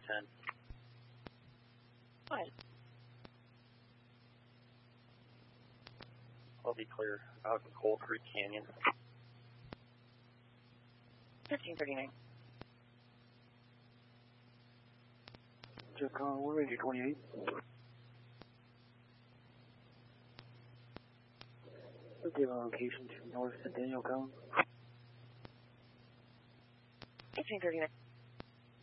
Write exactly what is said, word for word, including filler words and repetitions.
ten. Fine. I'll be clear out in Coal Creek Canyon. fifteen thirty-nine. Check on one eighty twenty-eight. Give a location to North Centennial Cone. fifteen thirty-nine.